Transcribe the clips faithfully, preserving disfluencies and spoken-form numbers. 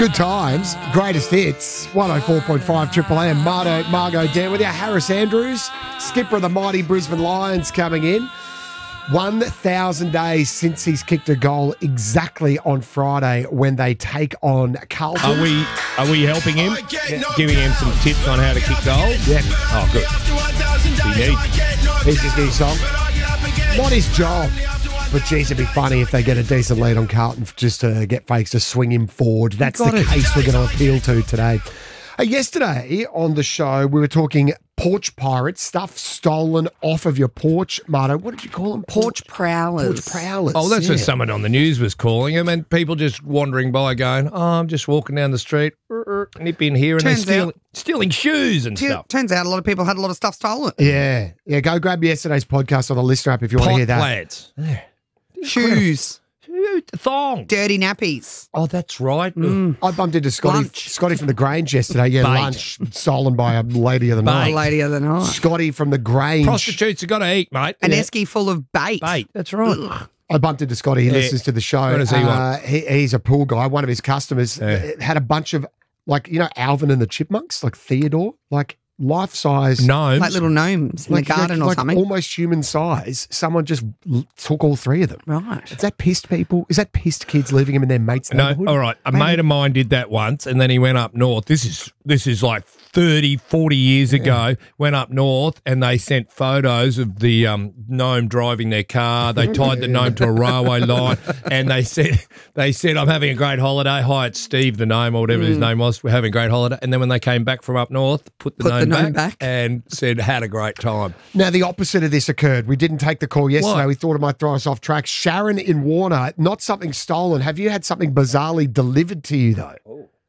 Good times, greatest hits, one oh four point five Triple M. Margo, Margo Dan with you. Harris Andrews, skipper of the mighty Brisbane Lions, coming in. one thousand days since he's kicked a goal exactly on Friday when they take on Carlton. Are we are we helping him? Yeah. Giving him some tips on how to kick goals? Yeah. Oh, good. He needs. Here's his new song. Not his job. But, geez, it'd be funny if they get a decent lead on Carlton just to get fakes to swing him forward. That's the it. case we're going to appeal to today. Uh, yesterday on the show, we were talking porch pirates, stuff stolen off of your porch. Marto, what did you call them? Porch prowlers. Porch prowlers. Oh, that's yeah. what someone on the news was calling him, and people just wandering by going, oh, I'm just walking down the street, er, er, nip in here, and Turns they're stealing, out- stealing shoes and T- stuff. Turns out a lot of people had a lot of stuff stolen. Yeah. Yeah, go grab yesterday's podcast on the listener app if you want to Pot hear that. lads. Shoes, Thong. dirty nappies. Oh, that's right. I bumped into Scotty Lunch. Scotty from the Grange yesterday. Yeah, Bait. lunch stolen by a lady of the The night. lady of the night. Scotty from the Grange. Prostitutes have got to eat, mate. An Yeah. esky full of bait. Bait. That's right. I bumped into Scotty. He Yeah. listens to the show. What does he uh, want? he, he's a pool guy. One of his customers Yeah. uh, had a bunch of, like, you know, Alvin and the Chipmunks, like Theodore, like life-size. Gnomes. Like little gnomes in like, the garden like, or like something. almost human size. Someone just l- took all three of them. Right. Is that pissed people? Is that pissed kids leaving them in their mates' No, neighbourhood? all right. A mate of mine did that once, and then he went up north. This is this is like thirty, forty years ago. Went up north, and they sent photos of the um, gnome driving their car. They tied the gnome to a railway line, and they said, "They said I'm having a great holiday." Hi, it's Steve the gnome, or whatever his name was. We're having a great holiday. And then when they came back from up north, put the, Put the gnome, gnome back, back. and said had a great time. Now, the opposite of this occurred. We didn't take the call yesterday. What? We thought it might throw us off track. Sharon in Warner, not something stolen. Have you had something bizarrely delivered to you, though?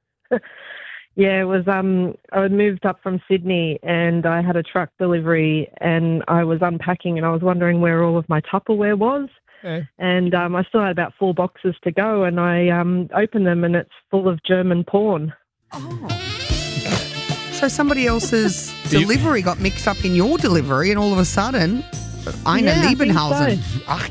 Yeah, it was. Um, I had moved up from Sydney and I had a truck delivery and I was unpacking and I was wondering where all of my Tupperware was. Okay. And um, I still had about four boxes to go and I um, opened them and it's full of German porn. So somebody else's You- delivery got mixed up in your delivery, and all of a sudden, Eine Yeah, I think Liebenhausen. so. Ach,